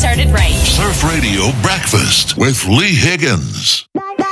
started right. Surf Radio Breakfast with Lee Higgins.